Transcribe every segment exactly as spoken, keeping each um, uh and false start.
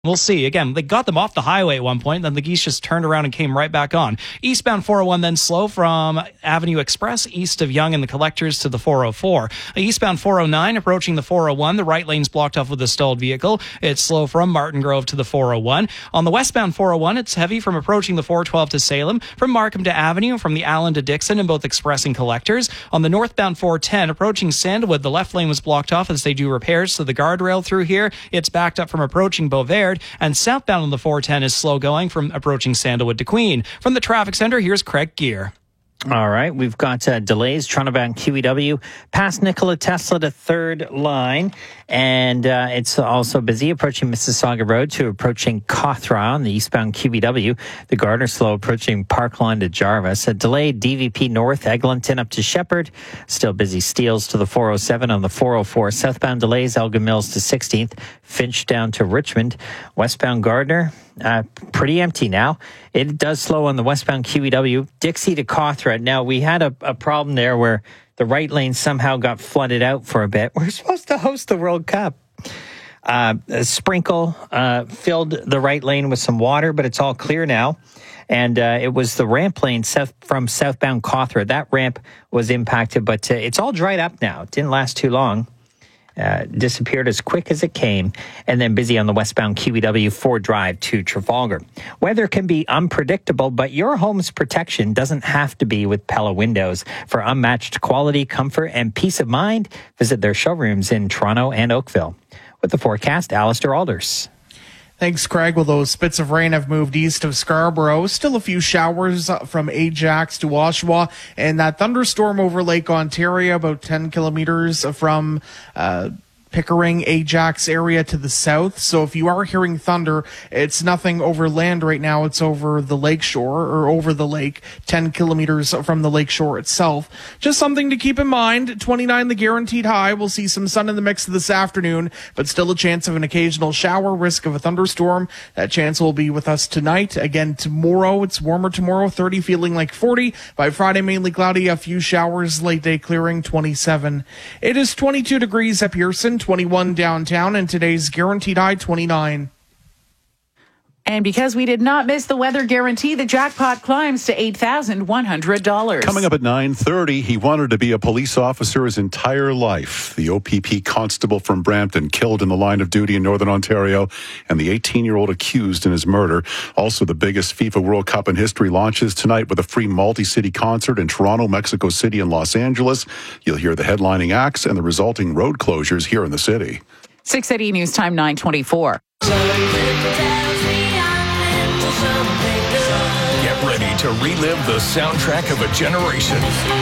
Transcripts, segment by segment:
We'll see. Again, they got them off the highway at one point, then the geese just turned around and came right back on. Eastbound four oh one then slow from Avenue Express east of Yonge and the Collectors to the four oh four. Eastbound four oh nine approaching the four oh one. The right lane's blocked off with a stalled vehicle. It's slow from Martin Grove to the four oh one. On the westbound four oh one, it's heavy from approaching the four twelve to Salem, from Markham to Avenue, from the Allen to Dixon in both Express and Collectors. On the northbound four ten approaching Sandalwood, the left lane was blocked off as they do repairs to the guardrail through here. It's backed up from approaching Beauvais. And southbound on the four ten is slow going from approaching Sandalwood to Queen. From the traffic center, here's Craig Gear. All right, we've got uh, delays, Toronto-bound Q E W, past Nikola Tesla to third line, and uh, it's also busy approaching Mississauga Road to approaching Cawthra on the eastbound Q E W. The Gardner slow approaching Parkline to Jarvis. A delayed D V P North, Eglinton up to Shepherd. Still busy Steeles to the four oh seven on the four oh four. Southbound delays, Elgin Mills to sixteenth, Finch down to Richmond. Westbound Gardner, uh, pretty empty now. It does slow on the westbound Q E W, Dixie to Cawthra. Now, we had a, a problem there where the right lane somehow got flooded out for a bit. We're supposed to host the World Cup. Uh, a sprinkle uh, filled the right lane with some water, but it's all clear now. And uh, it was the ramp lane south from southbound Cawthra. That ramp was impacted, but uh, it's all dried up now. It didn't last too long. Uh, disappeared as quick as it came, and then busy on the westbound Q E W Ford Drive to Trafalgar. Weather can be unpredictable, but your home's protection doesn't have to be with Pella Windows. For unmatched quality, comfort, and peace of mind, visit their showrooms in Toronto and Oakville. With the forecast, Alistair Alders. Thanks, Craig. Well, those spits of rain have moved east of Scarborough. Still a few showers from Ajax to Oshawa. And that thunderstorm over Lake Ontario, about ten kilometers from uh, Pickering, Ajax area to the south. So if you are hearing thunder, it's nothing over land right now. It's over the lakeshore or over the lake, ten kilometers from the lakeshore itself. Just something to keep in mind. twenty-nine the guaranteed high. We'll see some sun in the mix this afternoon, but still a chance of an occasional shower, risk of a thunderstorm. That chance will be with us tonight. Again, tomorrow, it's warmer tomorrow, thirty, feeling like forty. By Friday, mainly cloudy, a few showers, late day clearing, twenty-seven. It is twenty-two degrees at Pearson, twenty-one downtown, and today's guaranteed high twenty-nine. And because we did not miss the weather guarantee, the jackpot climbs to eight thousand one hundred dollars. Coming up at nine thirty, he wanted to be a police officer his entire life. The O P P constable from Brampton killed in the line of duty in Northern Ontario, and the eighteen-year-old accused in his murder. Also, the biggest FIFA World Cup in history launches tonight with a free multi-city concert in Toronto, Mexico City, and Los Angeles. You'll hear the headlining acts and the resulting road closures here in the city. six eighty News Time nine twenty-four. To relive the soundtrack of a generation.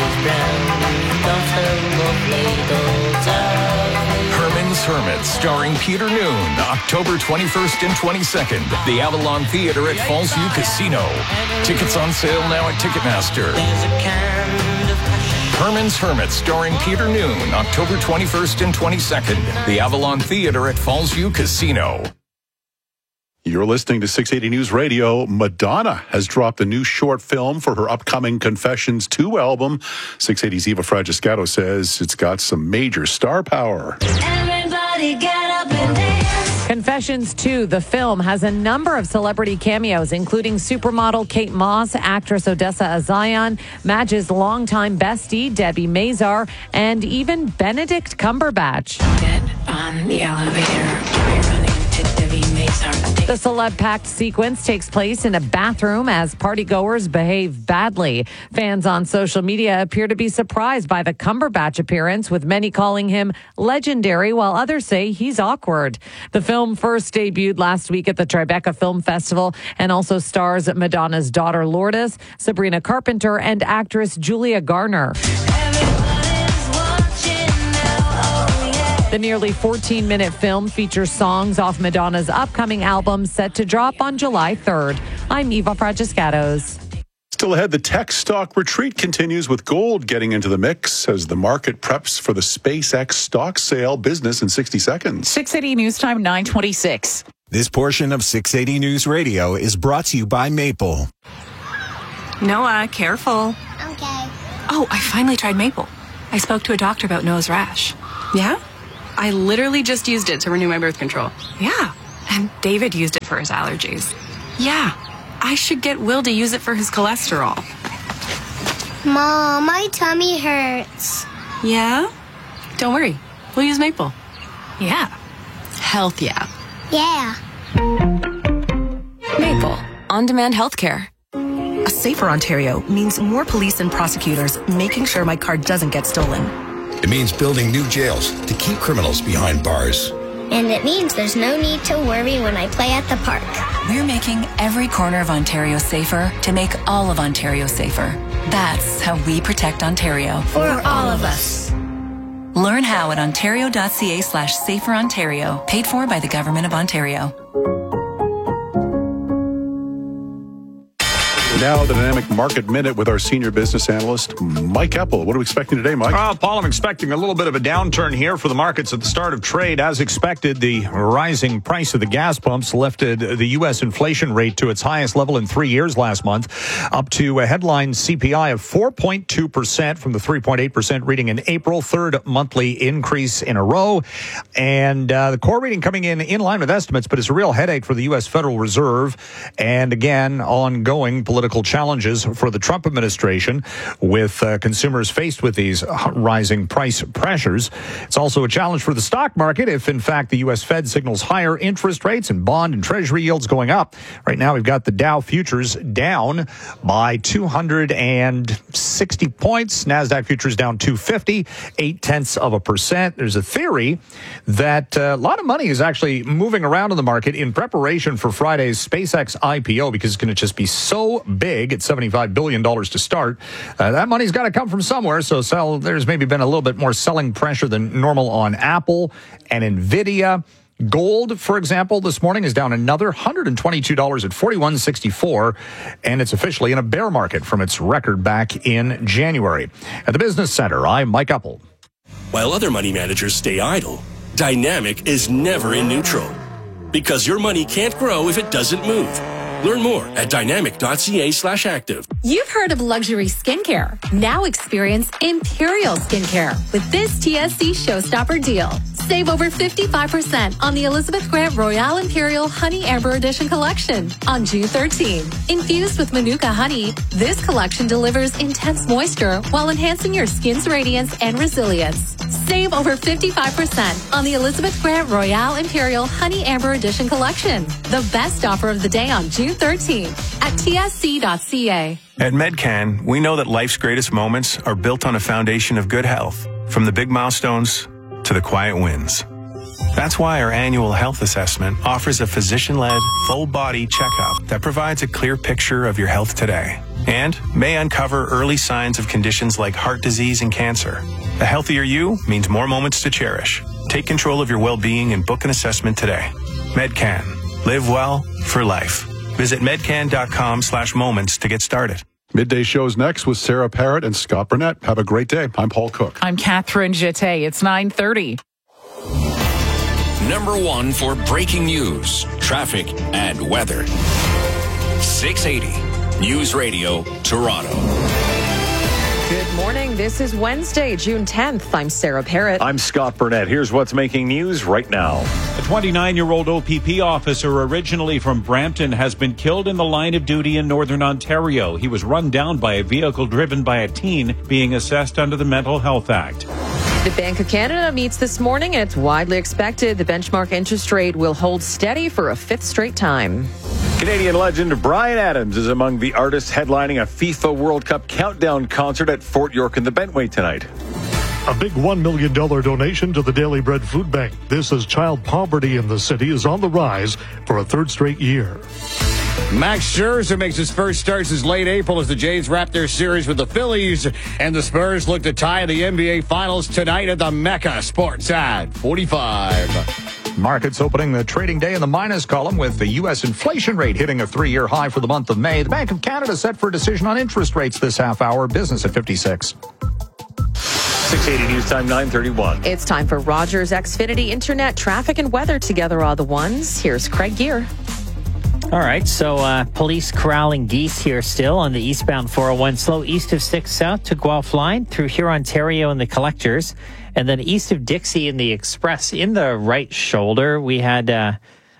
Herman's Hermits, starring Peter Noon, October twenty-first and twenty-second. The Avalon Theatre at Fallsview Casino. Tickets on sale now at Ticketmaster. Herman's Hermits, starring Peter Noon, October twenty-first and twenty-second. The Avalon Theatre at Fallsview Casino. You're listening to six eighty News Radio. Madonna has dropped a new short film for her upcoming Confessions two album. six eighty's Eva Fragiscato says it's got some major star power. Everybody get up and dance. Confessions two, the film, has a number of celebrity cameos, including supermodel Kate Moss, actress Odessa Azion, Madge's longtime bestie Debbie Mazar, and even Benedict Cumberbatch. Get on the elevator. We're running to Debbie Mazar. The celeb-packed sequence takes place in a bathroom as partygoers behave badly. Fans on social media appear to be surprised by the Cumberbatch appearance, with many calling him legendary, while others say he's awkward. The film first debuted last week at the Tribeca Film Festival and also stars Madonna's daughter Lourdes, Sabrina Carpenter, and actress Julia Garner. The nearly fourteen-minute film features songs off Madonna's upcoming album set to drop on July third. I'm Eva Fragiscatos. Still ahead, the tech stock retreat continues with gold getting into the mix as the market preps for the SpaceX stock sale. Business in sixty seconds. six eighty News Time nine twenty-six. This portion of six eighty News Radio is brought to you by Maple. Noah, careful. Okay. Oh, I finally tried Maple. I spoke to a doctor about nose rash. Yeah? I literally just used it to renew my birth control. Yeah. And David used it for his allergies. Yeah, I should get Will to use it for his cholesterol. Mom, my tummy hurts. Yeah? Don't worry. We'll use Maple. Yeah. Health, yeah. Yeah. Maple. On-demand healthcare. A safer Ontario means more police and prosecutors making sure my car doesn't get stolen. It means building new jails to keep criminals behind bars. And it means there's no need to worry when I play at the park. We're making every corner of Ontario safer to make all of Ontario safer. That's how we protect Ontario. For all of us. Learn how at ontario.ca slash safer Ontario. Paid for by the Government of Ontario. Now, the Dynamic Market Minute with our senior business analyst, Mike Eppel. What are we expecting today, Mike? Uh, Paul, I'm expecting a little bit of a downturn here for the markets at the start of trade. As expected, the rising price of the gas pumps lifted the U S inflation rate to its highest level in three years last month, up to a headline C P I of four point two percent from the three point eight percent reading in April, third monthly increase in a row. And uh, the core reading coming in in line with estimates, but it's a real headache for the U S Federal Reserve. And again, ongoing political challenges for the Trump administration with uh, consumers faced with these rising price pressures. It's also a challenge for the stock market if, in fact, the U S Fed signals higher interest rates and bond and treasury yields going up. Right now, we've got the Dow futures down by two hundred sixty points. NASDAQ futures down two hundred fifty, eight tenths of a percent. There's a theory that uh, a lot of money is actually moving around in the market in preparation for Friday's SpaceX I P O because it's going to just be so big at seventy-five billion dollars to start. Uh, that money's got to come from somewhere. So sell, there's maybe been a little bit more selling pressure than normal on Apple and Nvidia. Gold, for example, this morning is down another one hundred twenty-two dollars at forty-one sixty-four, and it's officially in a bear market from its record back in January. At the Business Center, I'm Mike Eppel. While other money managers stay idle, Dynamic is never in neutral because your money can't grow if it doesn't move. Learn more at dynamic.ca slash active. You've heard of luxury skincare. Now experience Imperial Skincare with this T S C Showstopper deal. Save over fifty-five percent on the Elizabeth Grant Royale Imperial Honey Amber Edition collection on June thirteenth. Infused with Manuka honey, this collection delivers intense moisture while enhancing your skin's radiance and resilience. Save over fifty-five percent on the Elizabeth Grant Royale Imperial Honey Amber Edition collection. The best offer of the day on June thirteenth at T S C dot C A. At Medcan, we know that life's greatest moments are built on a foundation of good health, from the big milestones to the quiet wins. That's why our annual health assessment offers a physician-led, full-body checkup that provides a clear picture of your health today and may uncover early signs of conditions like heart disease and cancer. A healthier you means more moments to cherish. Take control of your well-being and book an assessment today. Medcan. Live well for life. Visit medcan.com slash moments to get started. Midday shows next with Sarah Parrott and Scott Burnett. Have a great day. I'm Paul Cook. I'm Catherine Jeté. It's nine thirty. Number one for breaking news, traffic, and weather. six eighty News Radio, Toronto. Good morning. This is Wednesday, June tenth. I'm Sarah Parrott. I'm Scott Burnett. Here's what's making news right now. A twenty-nine-year-old O P P officer originally from Brampton has been killed in the line of duty in Northern Ontario. He was run down by a vehicle driven by a teen being assessed under the Mental Health Act. The Bank of Canada meets this morning, and it's widely expected the benchmark interest rate will hold steady for a fifth straight time. Canadian legend Bryan Adams is among the artists headlining a FIFA World Cup countdown concert at Fort York in the Bentway tonight. A big one million dollars donation to the Daily Bread Food Bank. This as child poverty in the city is on the rise for a third straight year. Max Scherzer makes his first start since late April as the Jays wrap their series with the Phillies, and the Spurs look to tie the N B A Finals tonight at the Mecca. Sports at forty-five. Markets opening the trading day in the minus column with the U S inflation rate hitting a three-year high for the month of May. The Bank of Canada set for a decision on interest rates this half hour. Business at fifty-six. six eighty News Time, nine thirty-one. It's time for Rogers Xfinity Internet traffic and weather together all the ones. Here's Craig Gear. All right, so uh, police corralling geese here still on the eastbound four oh one, slow east of six South to Guelph Line through Hurontario and the Collectors, and then east of Dixie in the Express in the right shoulder. We had uh,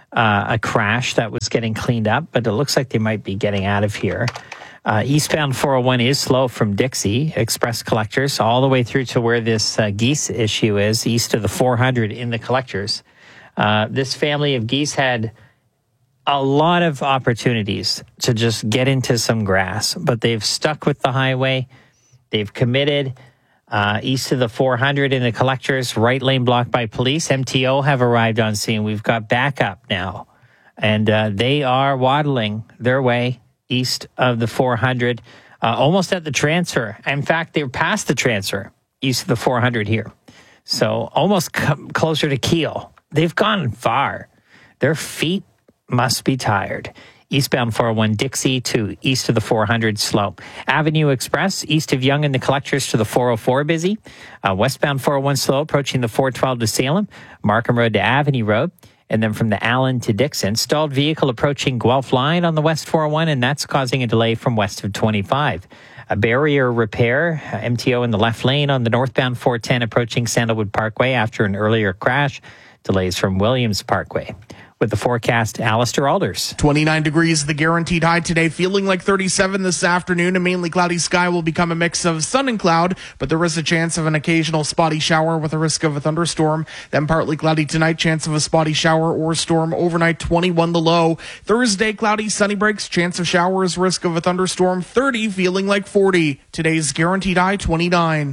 uh, a crash that was getting cleaned up, but it looks like they might be getting out of here. Uh, eastbound four oh one is slow from Dixie Express Collectors all the way through to where this uh, geese issue is, east of the four hundred in the Collectors. Uh, this family of geese had a lot of opportunities to just get into some grass, but they've stuck with the highway. They've committed uh, east of the four hundred in the Collectors, right lane blocked by police. M T O have arrived on scene. We've got backup now, and uh, they are waddling their way east of the four hundred, uh, almost at the transfer. In fact, they're past the transfer, east of the four hundred here. So almost c- closer to Kiel. They've gone far. Their feet must be tired. Eastbound four oh one Dixie to east of the four hundred, slow. Avenue Express, east of Yonge and the Collectors to the four oh four, busy. Uh, westbound four oh one, slow, approaching the four twelve to Salem. Markham Road to Avenue Road. And then from the Allen to Dixon, stalled vehicle approaching Guelph Line on the West four oh one, and that's causing a delay from west of twenty-five. A barrier repair, uh, M T O in the left lane on the northbound four ten approaching Sandalwood Parkway after an earlier crash. Delays from Williams Parkway. With the forecast, Alistair Alders. twenty-nine degrees, the guaranteed high today, feeling like thirty-seven this afternoon. A mainly cloudy sky will become a mix of sun and cloud, but there is a chance of an occasional spotty shower with a risk of a thunderstorm. Then partly cloudy tonight, chance of a spotty shower or storm overnight, twenty-one the low. Thursday, cloudy, sunny breaks, chance of showers, risk of a thunderstorm, thirty, feeling like forty. Today's guaranteed high, twenty-nine.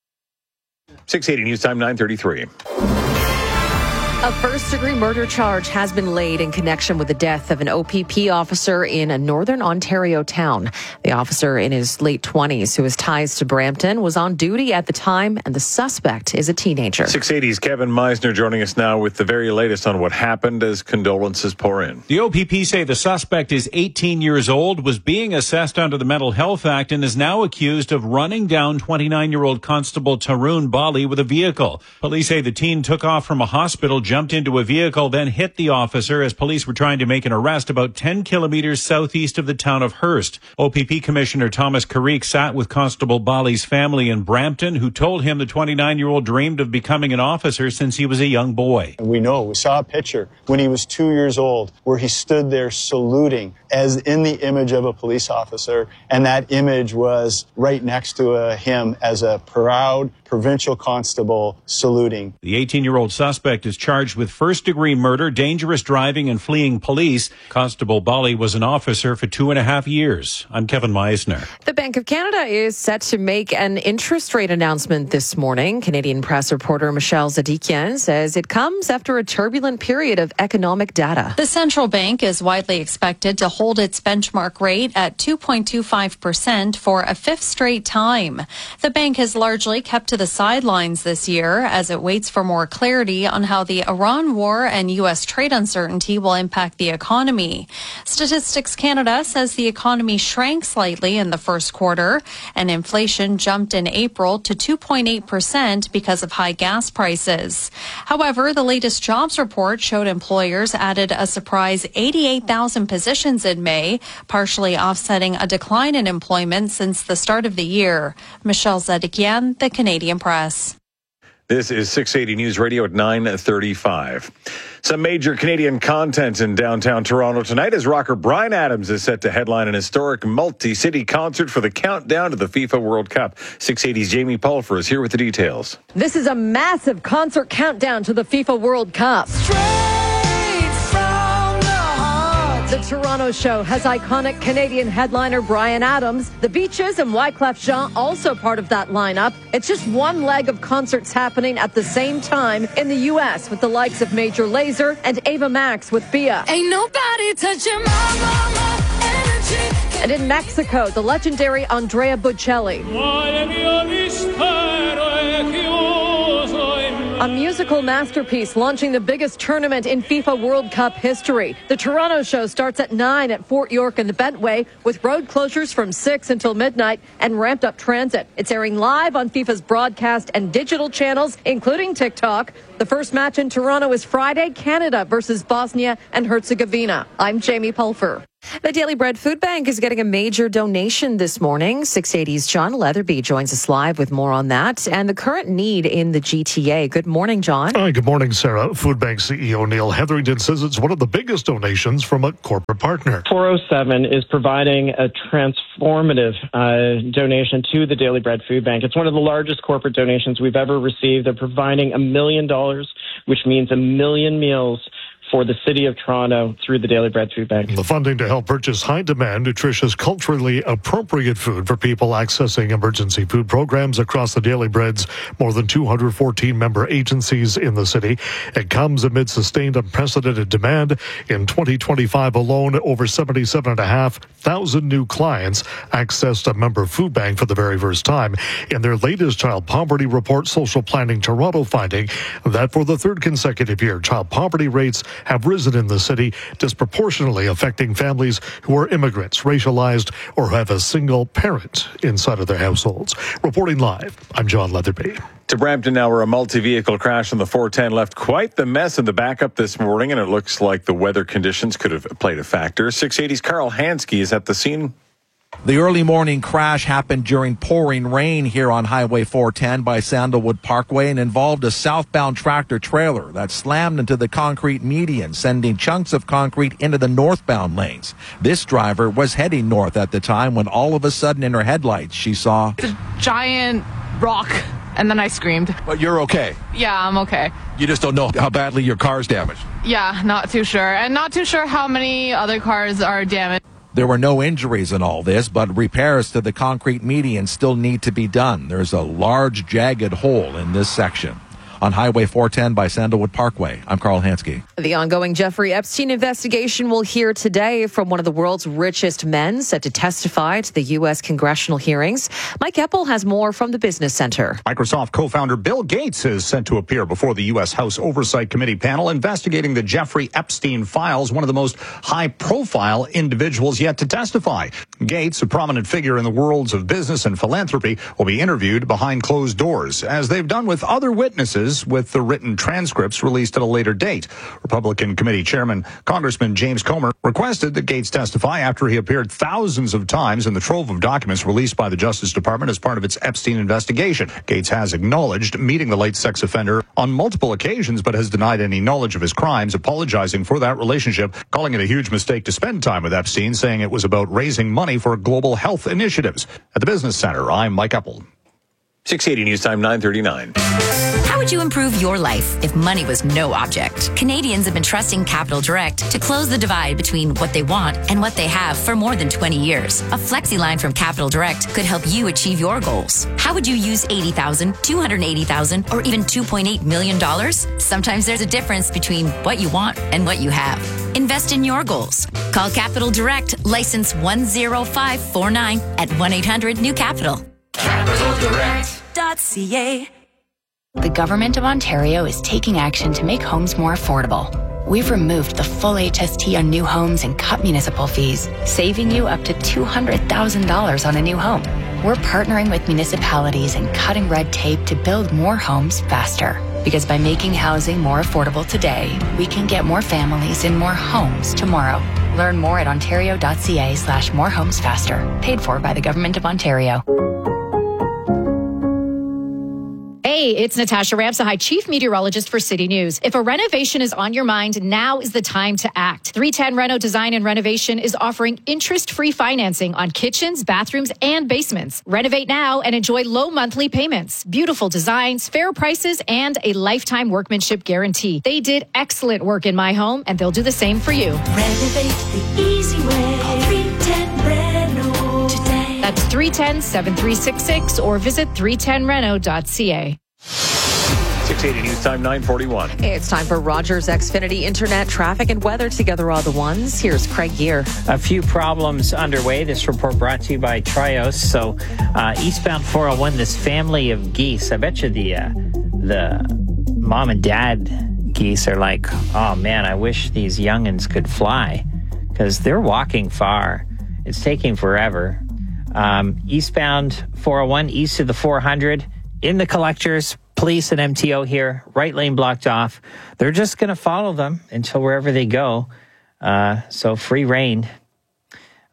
six eighty News Time, nine thirty-three. A first-degree murder charge has been laid in connection with the death of an O P P officer in a northern Ontario town. The officer in his late twenties, who has ties to Brampton, was on duty at the time, and the suspect is a teenager. six eighty's Kevin Meisner joining us now with the very latest on what happened as condolences pour in. The O P P say the suspect is eighteen years old, was being assessed under the Mental Health Act, and is now accused of running down twenty-nine-year-old Constable Tarun Bali with a vehicle. Police say the teen took off from a hospital, jumped into a vehicle, then hit the officer as police were trying to make an arrest about ten kilometers southeast of the town of Hearst. O P P Commissioner Thomas Carrick sat with Constable Bali's family in Brampton, who told him the twenty-nine-year-old dreamed of becoming an officer since he was a young boy. We know, we saw a picture when he was two years old where he stood there saluting as in the image of a police officer, and that image was right next to uh, him as a proud provincial constable saluting. The eighteen-year-old suspect is charged with first-degree murder, dangerous driving, and fleeing police. Constable Bali was an officer for two and a half years. I'm Kevin Meisner. The Bank of Canada is set to make an interest rate announcement this morning. Canadian press reporter Michelle Zadikian says it comes after a turbulent period of economic data. The central bank is widely expected to hold its benchmark rate at two point two five percent for a fifth straight time. The bank has largely kept to the sidelines this year as it waits for more clarity on how the Iran war and U S trade uncertainty will impact the economy. Statistics Canada says the economy shrank slightly in the first quarter, and inflation jumped in April to two point eight percent because of high gas prices. However, the latest jobs report showed employers added a surprise eighty-eight thousand positions in May, partially offsetting a decline in employment since the start of the year. Michelle Zadikian, The Canadian Press. This is six eighty News Radio at nine thirty-five. Some major Canadian content in downtown Toronto tonight as rocker Bryan Adams is set to headline an historic multi-city concert for the countdown to the FIFA World Cup. six eighty's Jamie Pulfer is here with the details. This is a massive concert countdown to the FIFA World Cup. The Toronto show has iconic Canadian headliner Bryan Adams. The Beaches and Wyclef Jean also part of that lineup. It's just one leg of concerts happening at the same time in the U S with the likes of Major Lazer and Ava Max with Bia. Ain't nobody touching my mama energy. And in Mexico, the legendary Andrea Bocelli. A musical masterpiece launching the biggest tournament in FIFA World Cup history. The Toronto show starts at nine at Fort York and the Bentway with road closures from six until midnight and ramped up transit. It's airing live on FIFA's broadcast and digital channels, including TikTok. The first match in Toronto is Friday, Canada versus Bosnia and Herzegovina. I'm Jamie Pulfer. The Daily Bread Food Bank is getting a major donation this morning. six eighty's John Leatherby joins us live with more on that and the current need in the G T A. Good morning, John. Hi, good morning, Sarah. Food Bank C E O Neil Hetherington says it's one of the biggest donations from a corporate partner. four oh seven is providing a transformative uh, donation to the Daily Bread Food Bank. It's one of the largest corporate donations we've ever received. They're providing a million dollars, which means a million meals for the city of Toronto through the Daily Bread Food Bank. The funding to help purchase high-demand, nutritious, culturally appropriate food for people accessing emergency food programs across the Daily Bread's more than two hundred fourteen member agencies in the city. It comes amid sustained unprecedented demand. In twenty twenty-five alone, over seventy-seven thousand five hundred new clients accessed a member food bank for the very first time. In their latest child poverty report, Social Planning Toronto finding that for the third consecutive year, child poverty rates have risen in the city, disproportionately affecting families who are immigrants, racialized, or have a single parent inside of their households. Reporting live, I'm John Leatherby. To Brampton now, where a multi-vehicle crash on the four ten left quite the mess in the backup this morning, and it looks like the weather conditions could have played a factor. six eighty's Carl Hansky is at the scene. The early morning crash happened during pouring rain here on Highway four ten by Sandalwood Parkway and involved a southbound tractor trailer that slammed into the concrete median, sending chunks of concrete into the northbound lanes. This driver was heading north at the time when all of a sudden in her headlights she saw a giant rock, and then I screamed. But you're okay? Yeah, I'm okay. You just don't know how badly your car's damaged? Yeah, not too sure. And not too sure how many other cars are damaged. There were no injuries in all this, but repairs to the concrete median still need to be done. There's a large, jagged hole in this section. On Highway four ten by Sandalwood Parkway, I'm Carl Hansky. The ongoing Jeffrey Epstein investigation will hear today from one of the world's richest men set to testify to the U S congressional hearings. Mike Eppel has more from the Business Center. Microsoft co-founder Bill Gates is set to appear before the U S House Oversight Committee panel investigating the Jeffrey Epstein files, one of the most high-profile individuals yet to testify. Gates, a prominent figure in the worlds of business and philanthropy, will be interviewed behind closed doors, as they've done with other witnesses, with the written transcripts released at a later date. Republican Committee Chairman Congressman James Comer requested that Gates testify after he appeared thousands of times in the trove of documents released by the Justice Department as part of its Epstein investigation. Gates has acknowledged meeting the late sex offender on multiple occasions, but has denied any knowledge of his crimes, apologizing for that relationship, calling it a huge mistake to spend time with Epstein, saying it was about raising money for global health initiatives. At the Business Center, I'm Mike Eppel. six eighty News Time, nine thirty-nine. How would you improve your life if money was no object? Canadians have been trusting Capital Direct to close the divide between what they want and what they have for more than twenty years. A flexi line from Capital Direct could help you achieve your goals. How would you use eighty thousand dollars, two hundred eighty thousand dollars, or even two point eight million dollars? Sometimes there's a difference between what you want and what you have. Invest in your goals. Call Capital Direct, license one zero five four nine at one eight hundred new capital. capital direct dot c a. The Government of Ontario is taking action to make homes more affordable. We've removed the full H S T on new homes and cut municipal fees, saving you up to two hundred thousand dollars on a new home. We're partnering with municipalities and cutting red tape to build more homes faster. Because by making housing more affordable today, we can get more families in more homes tomorrow. Learn more at ontario.ca slash more homes faster. Paid for by the Government of Ontario. Hey, it's Natasha Ramsahai, Chief Meteorologist for City News. If a renovation is on your mind, now is the time to act. three ten Reno Design and Renovation is offering interest-free financing on kitchens, bathrooms, and basements. Renovate now and enjoy low monthly payments, beautiful designs, fair prices, and a lifetime workmanship guarantee. They did excellent work in my home, and they'll do the same for you. Renovate the easy way. Call three ten Reno today. That's three one zero, seven three six six or visit three ten reno dot c a. six eighty News Time, nine forty-one. It's time for Rogers Xfinity Internet traffic and weather. Together all the ones. Here's Craig Gear. A few problems underway. This report brought to you by Trios. So uh, eastbound four oh one, this family of geese. I bet you the uh, the mom and dad geese are like, oh man, I wish these youngins could fly, because they're walking far. It's taking forever. Um, eastbound four oh one, east of the four hundred, in the collectors. Police and M T O here, right lane blocked off. They're just going to follow them until wherever they go. Uh, so free reign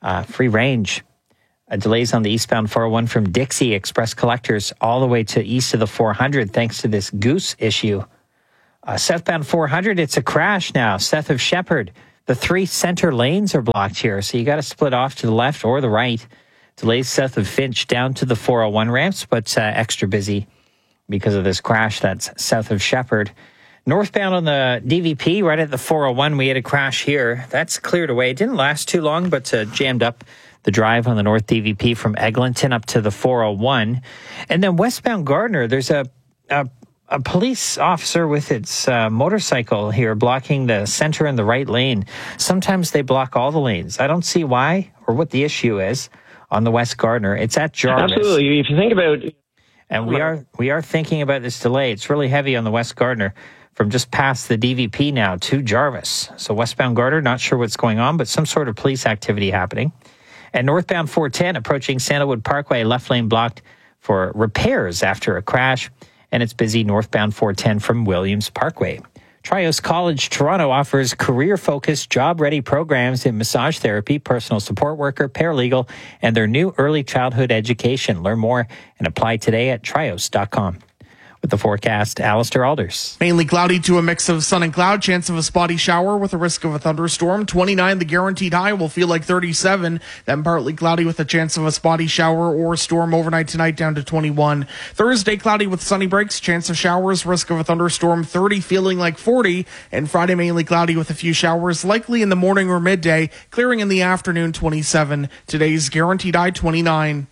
Uh, free range. Uh, delays on the eastbound four oh one from Dixie Express collectors all the way to east of the four hundred thanks to this goose issue. Uh, southbound four hundred, it's a crash now. South of Shepherd. The three center lanes are blocked here, so you got to split off to the left or the right. Delays south of Finch down to the four oh one ramps, but uh, extra busy because of this crash that's south of Shepherd. Northbound on the D V P, right at the four oh one, we had a crash here. That's cleared away. It didn't last too long, but uh, jammed up the drive on the North D V P from Eglinton up to the four oh one. And then westbound Gardner, there's a, a, a police officer with its uh, motorcycle here blocking the center and the right lane. Sometimes they block all the lanes. I don't see why or what the issue is on the West Gardner. It's at Jarvis. Absolutely. If you think about... And we are we are thinking about this delay. It's really heavy on the West Gardner from just past the D V P now to Jarvis. So westbound Gardner, not sure what's going on, but some sort of police activity happening. And northbound four ten approaching Sandalwood Parkway, left lane blocked for repairs after a crash. And it's busy northbound four ten from Williams Parkway. Trios College Toronto offers career-focused, job-ready programs in massage therapy, personal support worker, paralegal, and their new early childhood education. Learn more and apply today at trios dot com. With the forecast, Alistair Alders. Mainly cloudy to a mix of sun and cloud. Chance of a spotty shower with a risk of a thunderstorm. twenty-nine, the guaranteed high, will feel like thirty-seven. Then partly cloudy with a chance of a spotty shower or storm overnight tonight, down to twenty-one. Thursday, cloudy with sunny breaks. Chance of showers, risk of a thunderstorm, thirty, feeling like forty. And Friday, mainly cloudy with a few showers, likely in the morning or midday. Clearing in the afternoon, twenty-seven. Today's guaranteed high, twenty-nine.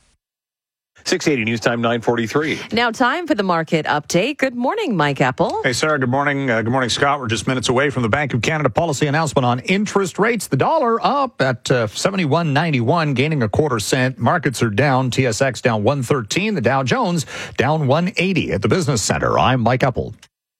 six eighty News Time, nine forty-three. Now time for the market update. Good morning, Mike Apple. Hey, Sarah, good morning. Uh, good morning, Scott. We're just minutes away from the Bank of Canada policy announcement on interest rates. The dollar up at uh, seventy-one ninety-one, gaining a quarter cent. Markets are down. T S X down one thirteen. The Dow Jones down one eighty at the Business Center. I'm Mike Apple.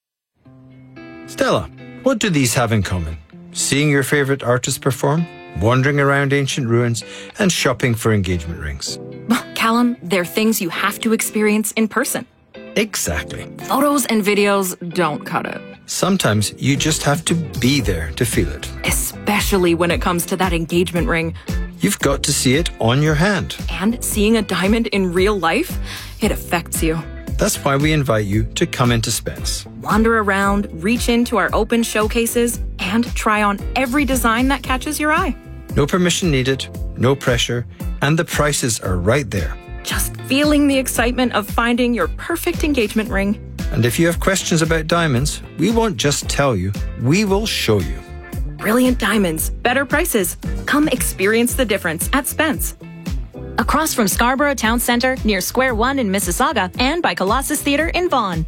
Stella, what do these have in common? Seeing your favorite artist perform, wandering around ancient ruins, and shopping for engagement rings. Callum, they're things you have to experience in person. Exactly. Photos and videos don't cut it. Sometimes you just have to be there to feel it. Especially when it comes to that engagement ring. You've got to see it on your hand. And seeing a diamond in real life, it affects you. That's why we invite you to come into Spence. Wander around, reach into our open showcases, and try on every design that catches your eye. No permission needed, no pressure, and the prices are right there. Just feeling the excitement of finding your perfect engagement ring. And if you have questions about diamonds, we won't just tell you, we will show you. Brilliant diamonds, better prices. Come experience the difference at Spence. Across from Scarborough Town Centre, near Square One in Mississauga, and by Colossus Theatre in Vaughan.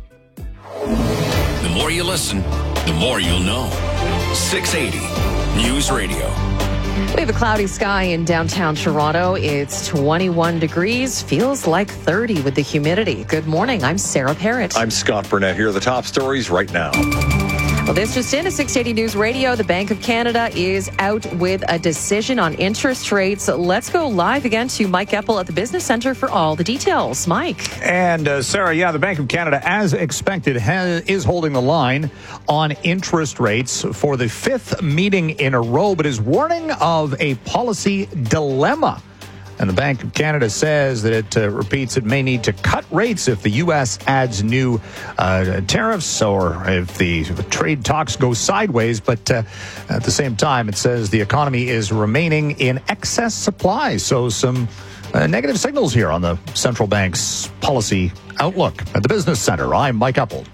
The more you listen, the more you'll know. six eighty News Radio. We have a cloudy sky in downtown Toronto. It's twenty-one degrees, feels like thirty with the humidity. Good morning. I'm Sarah Parrott. I'm Scott Burnett. Here are the top stories right now. Well, this just in, at six eighty News Radio, the Bank of Canada is out with a decision on interest rates. Let's go live again to Mike Apple at the Business Center for all the details. Mike. And uh, Sarah, yeah, the Bank of Canada, as expected, has, is holding the line on interest rates for the fifth meeting in a row, but is warning of a policy dilemma. And the Bank of Canada says that it uh, repeats it may need to cut rates if the U S adds new uh, tariffs or if the, if the trade talks go sideways. But uh, at the same time, it says the economy is remaining in excess supply. So some uh, negative signals here on the central bank's policy outlook. At the Business Center, I'm Mike Apple.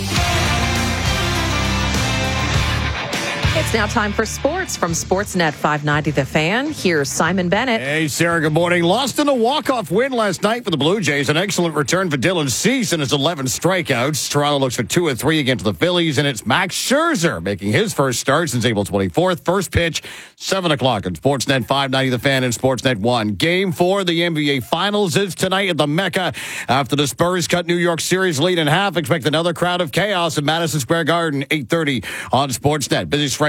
It's now time for sports from Sportsnet five ninety The Fan. Here's Simon Bennett. Hey, Sarah, good morning. Lost in a walk-off win last night for the Blue Jays. An excellent return for Dylan Cease and his eleven strikeouts. Toronto looks for two and three against the Phillies, and it's Max Scherzer making his first start since April twenty-fourth. First pitch, seven o'clock on Sportsnet five ninety The Fan and Sportsnet one. Game four, the N B A Finals is tonight at the Mecca. After the Spurs cut New York series lead in half, expect another crowd of chaos at Madison Square Garden, eight thirty on Sportsnet. Busy stretch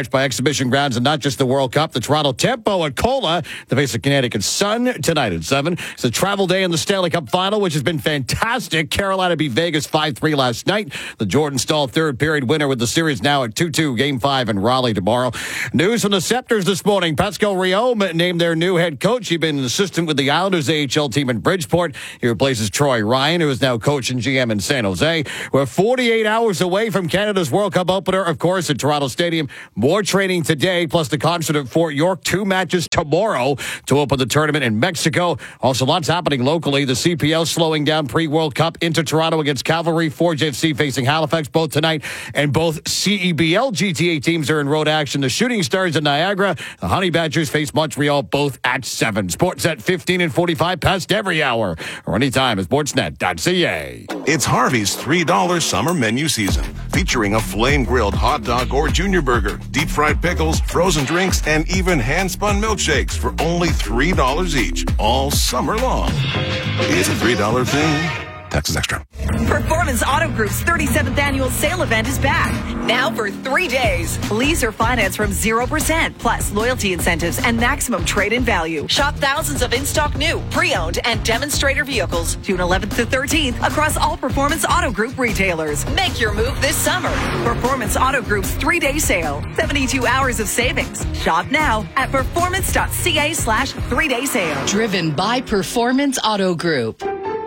match by Exhibition Grounds and not just the World Cup. The Toronto Tempo at Cola to face the Connecticut Sun tonight at seven. It's a travel day in the Stanley Cup Final, which has been fantastic. Carolina beat Vegas five three last night. The Jordan Staal third period winner with the series now at two two. Game five in Raleigh tomorrow. News from the Scepters this morning. Pascal Riaume named their new head coach. He'd been an assistant with the Islanders A H L team in Bridgeport. He replaces Troy Ryan, who is now coach and G M in San Jose. We're forty-eight hours away from Canada's World Cup opener, of course, at Toronto Stadium. More training today, plus the concert at Fort York. Two matches tomorrow to open the tournament in Mexico. Also, lots happening locally. The C P L slowing down pre-World Cup into Toronto against Cavalry. Forge F C facing Halifax both tonight. And both C E B L G T A teams are in road action. The Shooting Stars in Niagara. The Honey Badgers face Montreal both at seven. Sports at fifteen and forty-five past every hour. Or anytime at sportsnet dot c a. It's Harvey's three dollar summer menu season, featuring a flame-grilled hot dog or junior burger, deep-fried pickles, frozen drinks, and even hand-spun milkshakes for only three dollars each, all summer long. It's a three dollar thing. Taxes extra. Performance Auto Group's thirty-seventh annual sale event is back. Now for three days. Lease or finance from zero percent, plus loyalty incentives and maximum trade-in value. Shop thousands of in-stock new, pre-owned, and demonstrator vehicles June eleventh to thirteenth across all Performance Auto Group retailers. Make your move this summer. Performance Auto Group's three-day sale. seventy-two hours of savings. Shop now at performance.ca slash three-day sale. Driven by Performance Auto Group.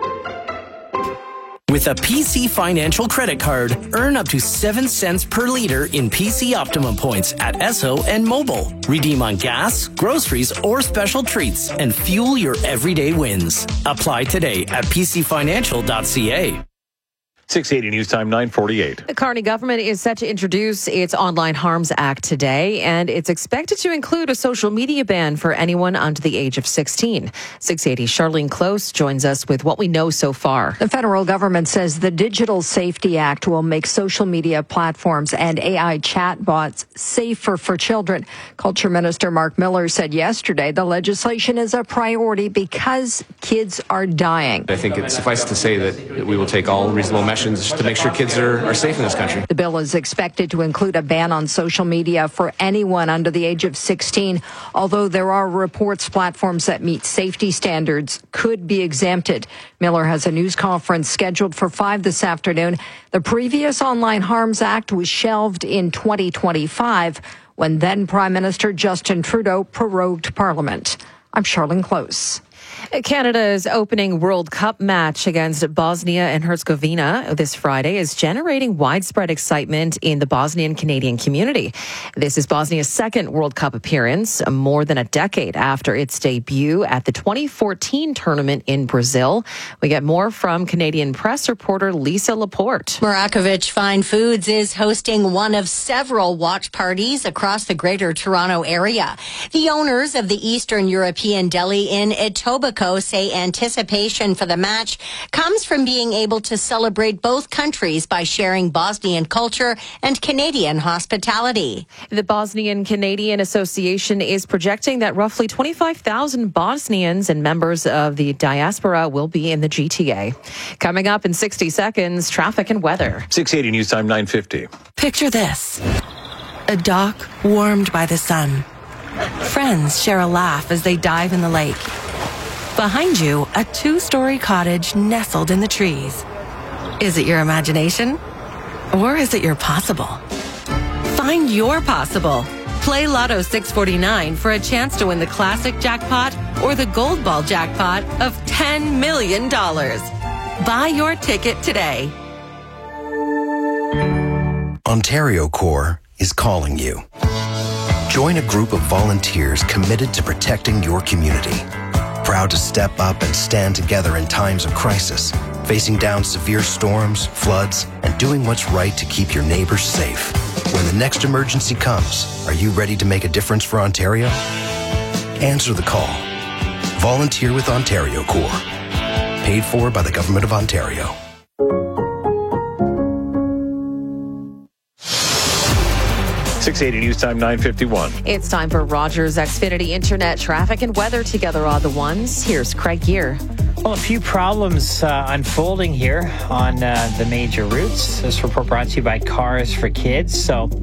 With a P C Financial credit card, earn up to seven cents per liter in P C Optimum points at Esso and Mobile. Redeem on gas, groceries, or special treats and fuel your everyday wins. Apply today at p c financial dot c a. six eighty News Time, nine forty-eight. The Kearney government is set to introduce its Online Harms Act today, and it's expected to include a social media ban for anyone under the age of sixteen. six eighty Charlene Close joins us with what we know so far. The federal government says the Digital Safety Act will make social media platforms and A I chatbots safer for children. Culture Minister Mark Miller said yesterday the legislation is a priority because kids are dying. I think it's suffice to say that we will take all reasonable measures to make sure kids are, are safe in this country. The bill is expected to include a ban on social media for anyone under the age of sixteen, although there are reports platforms that meet safety standards could be exempted. Miller has a news conference scheduled for five this afternoon. The previous Online Harms Act was shelved in twenty twenty-five when then Prime Minister Justin Trudeau prorogued Parliament. I'm Charlene Close. Canada's opening World Cup match against Bosnia and Herzegovina this Friday is generating widespread excitement in the Bosnian Canadian community. This is Bosnia's second World Cup appearance, more than a decade after its debut at the twenty fourteen tournament in Brazil. We get more from Canadian press reporter Lisa Laporte. Marakovich Fine Foods is hosting one of several watch parties across the Greater Toronto area. The owners of the Eastern European deli in Etobicoke say anticipation for the match comes from being able to celebrate both countries by sharing Bosnian culture and Canadian hospitality. The Bosnian Canadian Association is projecting that roughly twenty-five thousand Bosnians and members of the diaspora will be in the G T A. Coming up in sixty seconds, traffic and weather. six eighty News Time, nine fifty. Picture this. A dock warmed by the sun. Friends share a laugh as they dive in the lake. Behind you, a two-story cottage nestled in the trees. Is it your imagination? Or is it your possible? Find your possible. Play Lotto six forty-nine for a chance to win the classic jackpot or the gold ball jackpot of ten million dollars. Buy your ticket today. Ontario Corps is calling you. Join a group of volunteers committed to protecting your community. Proud to step up and stand together in times of crisis, facing down severe storms, floods, and doing what's right to keep your neighbors safe. When the next emergency comes, are you ready to make a difference for Ontario? Answer the call. Volunteer with Ontario Corps. Paid for by the Government of Ontario. six eighty News Time, nine fifty-one. It's time for Rogers Xfinity Internet traffic and weather together are the ones. Here's Craig Gear. Well, a few problems uh, unfolding here on uh, the major routes. This report brought to you by Cars for Kids. So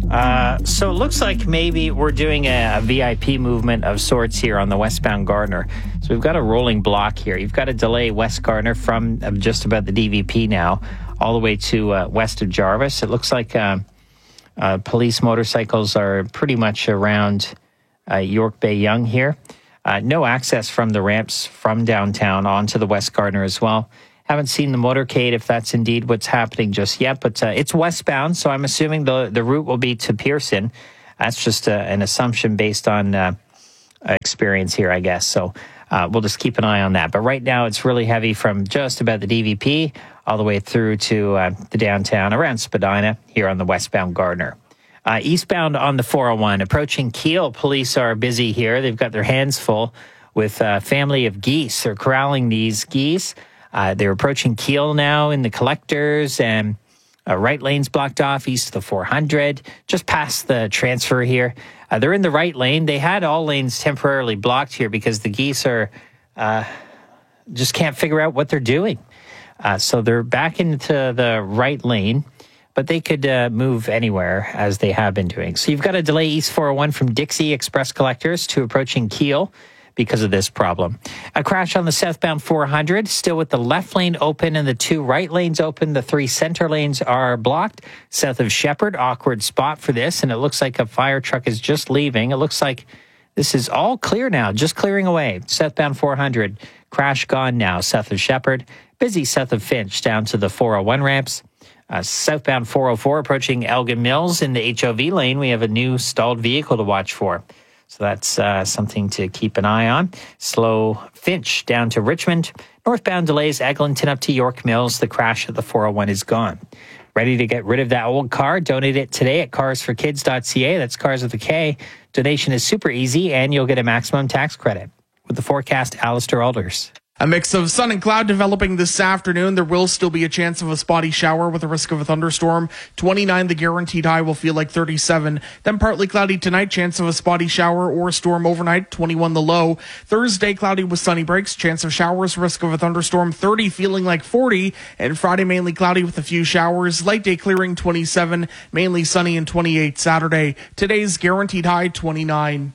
Uh, so it looks like maybe we're doing a, a V I P movement of sorts here on the westbound Gardiner. So we've got a rolling block here. You've got a delay West Gardiner from uh, just about the D V P now all the way to uh, west of Jarvis. It looks like uh, uh, police motorcycles are pretty much around uh, York Bay Yonge here. Uh, no access from the ramps from downtown onto the West Gardiner as well. Haven't seen the motorcade if that's indeed what's happening just yet, but uh, it's westbound, so I'm assuming the, the route will be to Pearson. That's just uh, an assumption based on uh, experience here, I guess. So uh, we'll just keep an eye on that. But right now, it's really heavy from just about the D V P all the way through to uh, the downtown around Spadina here on the westbound Gardiner. Uh, eastbound on the four oh one, approaching Kiel, police are busy here. They've got their hands full with a family of geese. They're corralling these geese. Uh, they're approaching Kiel now in the collectors, and uh, right lane's blocked off east of the four hundred, just past the transfer here. Uh, they're in the right lane. They had all lanes temporarily blocked here because the geese are uh, just can't figure out what they're doing. Uh, so they're back into the right lane, but they could uh, move anywhere as they have been doing. So you've got a delay east four oh one from Dixie Express Collectors to approaching Kiel because of this problem. A crash on the southbound four hundred, still with the left lane open and the two right lanes open. The three center lanes are blocked. South of Shepherd, awkward spot for this, and it looks like a fire truck is just leaving. It looks like this is all clear now, just clearing away. Southbound four hundred, crash gone now. South of Shepherd, busy south of Finch down to the four oh one ramps. Uh, southbound four oh four approaching Elgin Mills in the H O V lane. We have a new stalled vehicle to watch for. So that's uh, something to keep an eye on. Slow Finch down to Richmond. Northbound delays Eglinton up to York Mills. The crash at the four oh one is gone. Ready to get rid of that old car? Donate it today at cars for kids dot c a. That's Cars with a K. Donation is super easy, and you'll get a maximum tax credit. With the forecast, Alistair Alders. A mix of sun and cloud developing this afternoon. There will still be a chance of a spotty shower with a risk of a thunderstorm. twenty-nine, the guaranteed high will feel like thirty-seven. Then partly cloudy tonight, chance of a spotty shower or storm overnight, twenty-one the low. Thursday, cloudy with sunny breaks, chance of showers, risk of a thunderstorm, thirty, feeling like forty. And Friday, mainly cloudy with a few showers. Light day clearing, twenty-seven, mainly sunny, and twenty-eight Saturday. Today's guaranteed high, twenty-nine.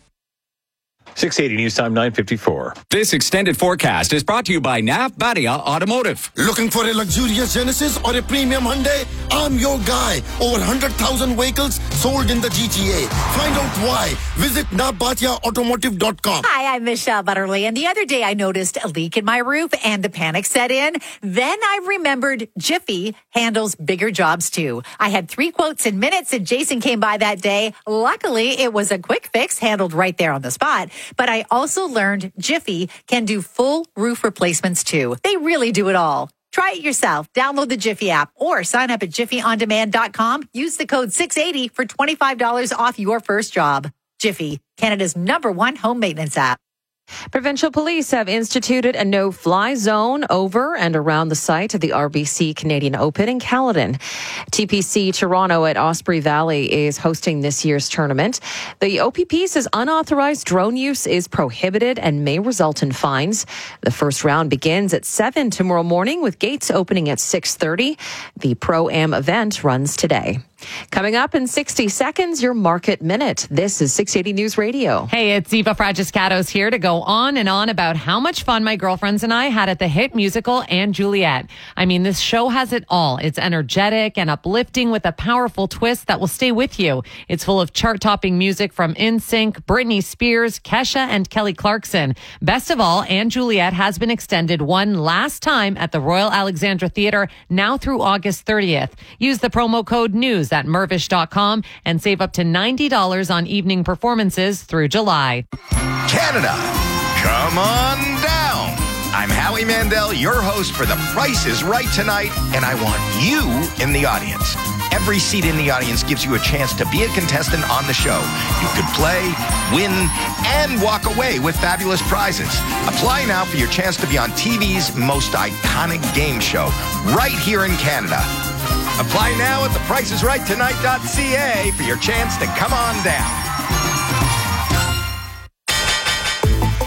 six eighty News Time, nine fifty-four. This extended forecast is brought to you by Nav Badia Automotive. Looking for a luxurious Genesis or a premium Hyundai? I'm your guy. Over one hundred thousand vehicles sold in the G T A. Find out why. Visit nav badia automotive dot com. Hi, I'm Michelle Butterly, and the other day I noticed a leak in my roof and the panic set in. Then I remembered Jiffy handles bigger jobs too. I had three quotes in minutes, and Jason came by that day. Luckily, it was a quick fix handled right there on the spot. But I also learned Jiffy can do full roof replacements too. They really do it all. Try it yourself. Download the Jiffy app or sign up at jiffy on demand dot com. Use the code six eighty for twenty-five dollars off your first job. Jiffy, Canada's number one home maintenance app. Provincial police have instituted a no-fly zone over and around the site of the R B C Canadian Open in Caledon. T P C Toronto at Osprey Valley is hosting this year's tournament. The O P P says unauthorized drone use is prohibited and may result in fines. The first round begins at seven tomorrow morning with gates opening at six thirty. The Pro-Am event runs today. Coming up in sixty seconds, your Market Minute. This is six eighty News Radio. Hey, it's Eva Fragiscatos here to go on and on about how much fun my girlfriends and I had at the hit musical And Juliet. I mean, this show has it all. It's energetic and uplifting with a powerful twist that will stay with you. It's full of chart-topping music from N Sync, Britney Spears, Kesha, and Kelly Clarkson. Best of all, And Juliet has been extended one last time at the Royal Alexandra Theatre, now through August thirtieth. Use the promo code NEWS at mervish dot com and save up to ninety dollars on evening performances through July. Canada, come on down. I'm Howie Mandel, your host for The Price is Right tonight, and I want you in the audience. Every seat in the audience gives you a chance to be a contestant on the show. You could play, win, and walk away with fabulous prizes. Apply now for your chance to be on T V's most iconic game show, right here in Canada. Apply now at the price is right tonight dot c a for your chance to come on down.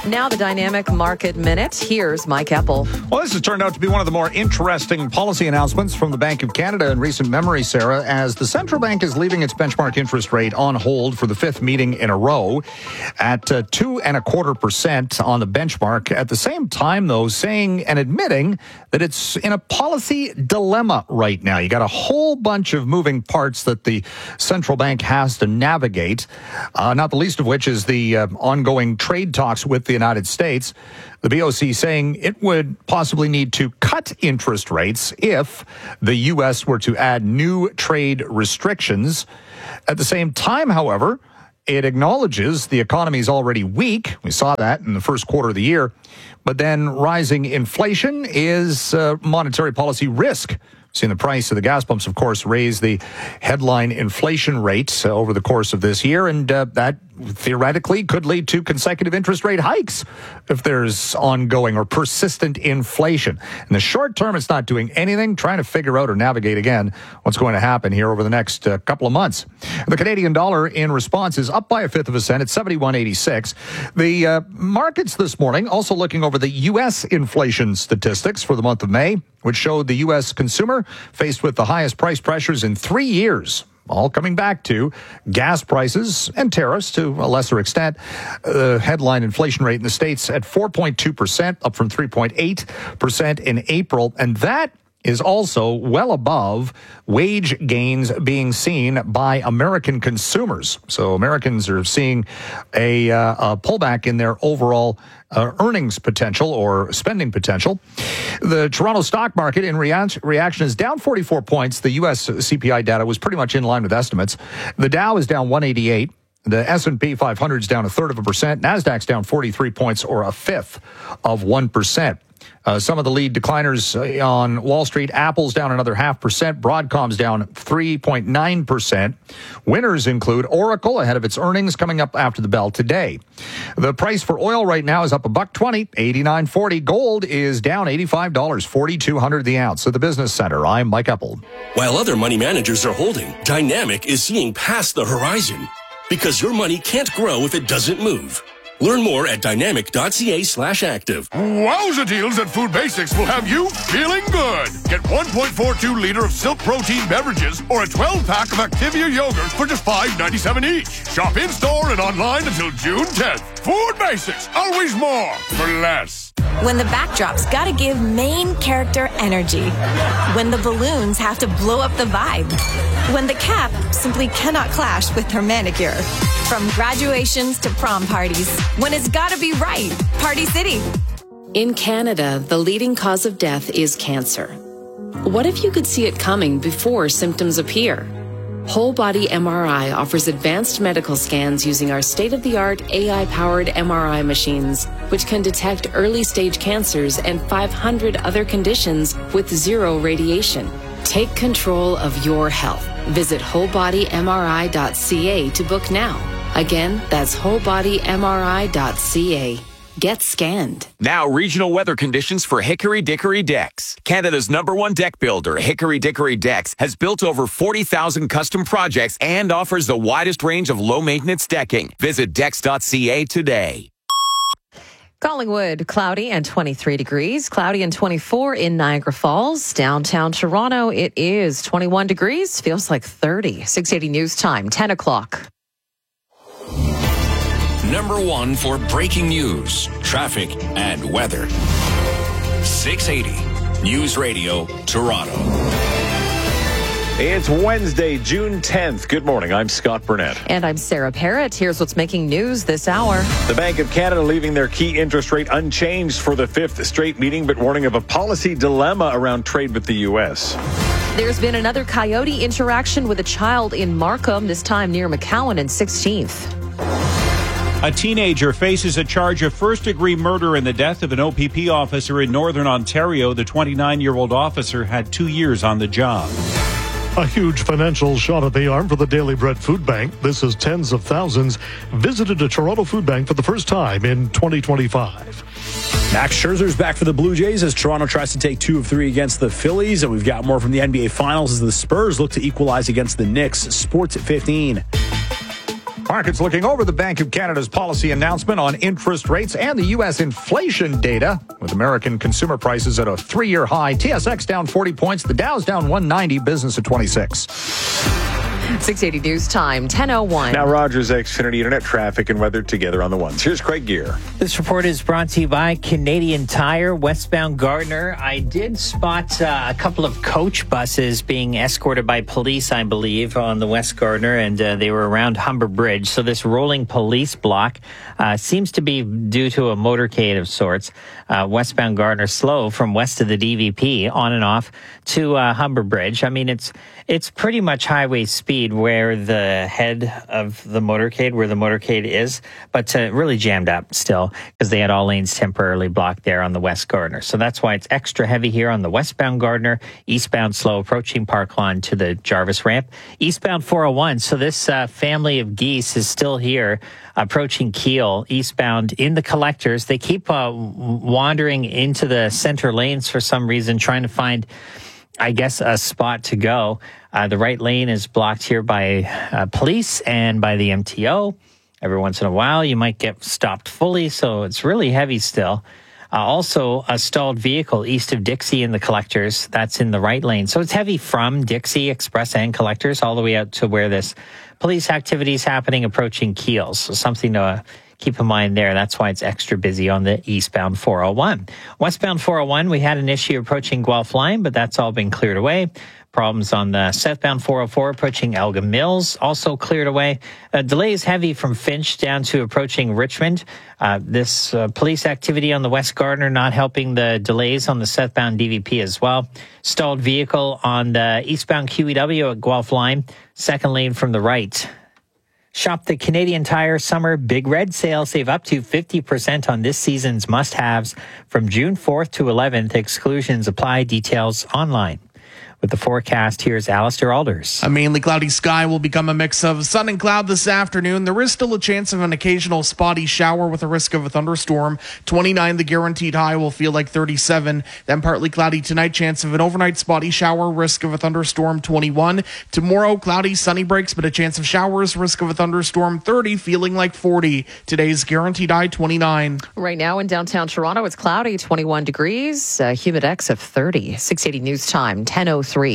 Now the Dynamic Market Minute. Here's Mike Eppel. Well, this has turned out to be one of the more interesting policy announcements from the Bank of Canada in recent memory, Sarah, as the central bank is leaving its benchmark interest rate on hold for the fifth meeting in a row at uh, two and a quarter percent on the benchmark. At the same time, though, saying and admitting that it's in a policy dilemma right now. You got a whole bunch of moving parts that the central bank has to navigate, uh, not the least of which is the uh, ongoing trade talks with the United States. The B O C saying it would possibly need to cut interest rates if the U S were to add new trade restrictions. At the same time, however, it acknowledges the economy is already weak. We saw that in the first quarter of the year. But then rising inflation is a monetary policy risk. Seen the price of the gas pumps, of course, raise the headline inflation rate uh, over the course of this year, and uh, that theoretically could lead to consecutive interest rate hikes if there's ongoing or persistent inflation. In the short term, it's not doing anything, trying to figure out or navigate again what's going to happen here over the next uh, couple of months. The Canadian dollar in response is up by a fifth of a cent at seventy-one eighty-six. The uh, markets this morning also looking over the U S inflation statistics for the month of May, which showed the U S consumer faced with the highest price pressures in three years. All coming back to gas prices and tariffs to a lesser extent. The uh, headline inflation rate in the States at four point two percent, up from three point eight percent in April. And that is also well above wage gains being seen by American consumers. So Americans are seeing a, uh, a pullback in their overall uh, earnings potential or spending potential. The Toronto stock market in rea- reaction is down forty-four points. The U S C P I data was pretty much in line with estimates. The Dow is down one eighty-eight. The S and P five hundred is down a third of a percent. NASDAQ's down forty-three points or a fifth of one percent. Uh, some of the lead decliners uh, on Wall Street, Apple's down another half percent. Broadcom's down three point nine percent. Winners include Oracle ahead of its earnings coming up after the bell today. The price for oil right now is up a buck twenty, eighty-nine forty. Gold is down eighty-five dollars, forty-two hundred the ounce. At the Business Center, I'm Mike Eppel. While other money managers are holding, Dynamic is seeing past the horizon because your money can't grow if it doesn't move. Learn more at dynamic.ca slash active. Wowza deals at Food Basics will have you feeling good. Get one point four two liter of Silk Protein beverages or a twelve pack of Activia yogurt for just five ninety-seven each. Shop in-store and online until June tenth. Food Basics, always more for less. When the backdrop's gotta give main character energy. When the balloons have to blow up the vibe. When the cap simply cannot clash with her manicure. From graduations to prom parties. When it's gotta be right. Party City. In Canada, the leading cause of death is cancer. What if you could see it coming before symptoms appear? Whole Body M R I offers advanced medical scans using our state-of-the-art A I-powered M R I machines, which can detect early-stage cancers and five hundred other conditions with zero radiation. Take control of your health. Visit whole body M R I dot C A to book now. Again, that's whole body M R I dot C A. Get scanned. Now, regional weather conditions for Hickory Dickory Decks. Canada's number one deck builder, Hickory Dickory Decks, has built over forty thousand custom projects and offers the widest range of low-maintenance decking. Visit decks dot C A today. Collingwood, cloudy and twenty-three degrees. Cloudy and twenty-four in Niagara Falls. Downtown Toronto, it is twenty-one degrees. Feels like thirty. six eighty News Time, ten o'clock. Number one for breaking news, traffic, and weather. six eighty News Radio, Toronto. It's Wednesday, June tenth. Good morning. I'm Scott Burnett. And I'm Sarah Parrott. Here's what's making news this hour. The Bank of Canada leaving their key interest rate unchanged for the fifth straight meeting, but warning of a policy dilemma around trade with the U S. There's been another coyote interaction with a child in Markham, this time near McCowan and sixteenth. A teenager faces a charge of first-degree murder in the death of an O P P officer in Northern Ontario. The twenty-nine-year-old officer had two years on the job. A huge financial shot at the arm for the Daily Bread Food Bank. This is tens of thousands visited a Toronto food bank for the first time in twenty twenty-five. Max Scherzer's back for the Blue Jays as Toronto tries to take two of three against the Phillies. And we've got more from the N B A Finals as the Spurs look to equalize against the Knicks. Sports at fifteen. Markets looking over the Bank of Canada's policy announcement on interest rates and the U S inflation data, with American consumer prices at a three-year high. T S X down forty points. The Dow's down one ninety. Business at twenty-six. six eighty News Time, ten oh one. Now Rogers Xfinity Internet traffic and weather together on the ones. Here's Craig Gear. This report is brought to you by Canadian Tire, westbound Gardner. I did spot uh, a couple of coach buses being escorted by police, I believe, on the West Gardner, and uh, they were around Humber Bridge. So this rolling police block uh, seems to be due to a motorcade of sorts. Uh, westbound Gardner slow from west of the D V P on and off to uh, Humber Bridge. I mean, it's it's pretty much highway speed where the head of the motorcade, where the motorcade is, but uh, really jammed up still because they had all lanes temporarily blocked there on the West Gardner. So that's why it's extra heavy here on the westbound Gardner, eastbound slow approaching Park Lawn to the Jarvis ramp, eastbound four oh one. So this uh, family of geese is still here approaching Keele, eastbound in the collectors. They keep uh, wandering into the center lanes for some reason, trying to find, I guess, a spot to go. Uh, the right lane is blocked here by uh, police and by the M T O. Every once in a while, you might get stopped fully, so it's really heavy still. Uh, also, a stalled vehicle east of Dixie in the collectors. That's in the right lane. So it's heavy from Dixie, Express, and collectors all the way out to where this police activity is happening, approaching Keels. So something to uh, keep in mind there. That's why it's extra busy on the eastbound four oh one. Westbound four oh one, we had an issue approaching Guelph Line, but that's all been cleared away. Problems on the southbound four oh four approaching Elgin Mills, also cleared away. Uh, delays heavy from Finch down to approaching Richmond. Uh, this uh, police activity on the West Gardner not helping the delays on the southbound D V P as well. Stalled vehicle on the eastbound Q E W at Guelph Line, second lane from the right. Shop the Canadian Tire Summer Big Red Sale. Save up to fifty percent on this season's must-haves from June fourth to eleventh. Exclusions apply. Details online. With the forecast, here's Alistair Alders. A mainly cloudy sky will become a mix of sun and cloud this afternoon. There is still a chance of an occasional spotty shower with a risk of a thunderstorm. twenty-nine, the guaranteed high, will feel like thirty-seven. Then partly cloudy tonight, chance of an overnight spotty shower, risk of a thunderstorm, twenty-one. Tomorrow, cloudy, sunny breaks, but a chance of showers, risk of a thunderstorm, thirty, feeling like forty. Today's guaranteed high, twenty-nine. Right now in downtown Toronto, it's cloudy, twenty-one degrees, uh, humidex of thirty. six eighty News Time, ten oh three.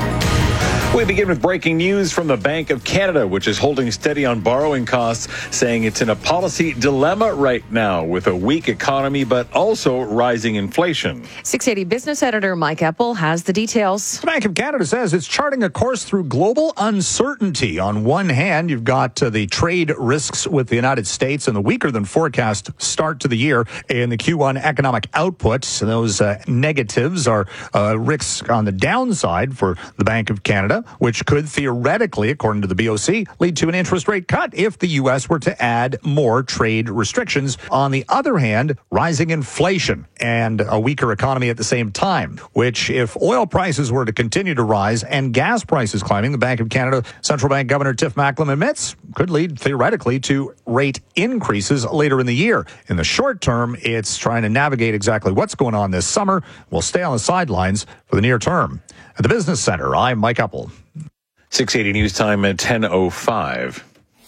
We begin with breaking news from the Bank of Canada, which is holding steady on borrowing costs, saying it's in a policy dilemma right now with a weak economy, but also rising inflation. six eighty business editor Mike Epple has the details. The Bank of Canada says it's charting a course through global uncertainty. On one hand, you've got uh, the trade risks with the United States and the weaker than forecast start to the year in the Q one economic output. So those uh, negatives are uh, risks on the downside for the Bank of Canada, which could theoretically, according to the B O C, lead to an interest rate cut if the U S were to add more trade restrictions. On the other hand, rising inflation and a weaker economy at the same time, which if oil prices were to continue to rise and gas prices climbing, the Bank of Canada Central Bank Governor Tiff Macklem admits could lead theoretically to rate increases later in the year. In the short term, it's trying to navigate exactly what's going on this summer. We'll stay on the sidelines for the near term. At the Business Center, I'm Mike Epple. six eighty News Time at ten oh five.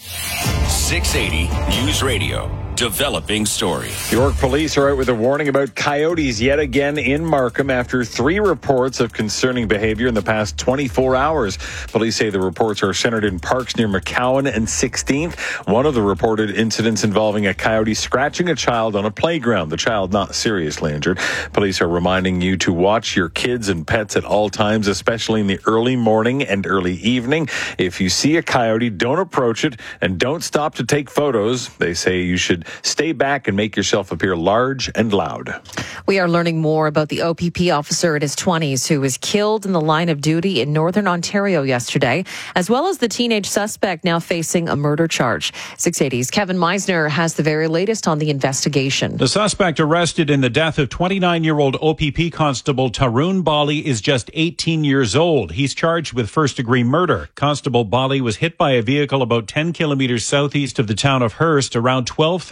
six eighty News Radio. Developing story. York police are out with a warning about coyotes yet again in Markham after three reports of concerning behavior in the past twenty-four hours. Police say the reports are centered in parks near McCowan and sixteenth. One of the reported incidents involving a coyote scratching a child on a playground. The child not seriously injured. Police are reminding you to watch your kids and pets at all times, especially in the early morning and early evening. If you see a coyote, don't approach it and don't stop to take photos. They say you should stay back and make yourself appear large and loud. We are learning more about the O P P officer in his twenties who was killed in the line of duty in Northern Ontario yesterday, as well as the teenage suspect now facing a murder charge. six eighty's Kevin Meisner has the very latest on the investigation. The suspect arrested in the death of twenty-nine-year-old O P P Constable Tarun Bali is just eighteen years old. He's charged with first-degree murder. Constable Bali was hit by a vehicle about ten kilometers southeast of the town of Hearst around twelve thirty